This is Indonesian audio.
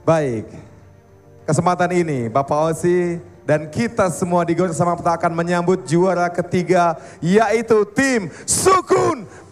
Baik, kesempatan ini Bapak Osi dan kita semua di Gor Sama akan menyambut juara ketiga, yaitu tim Sukun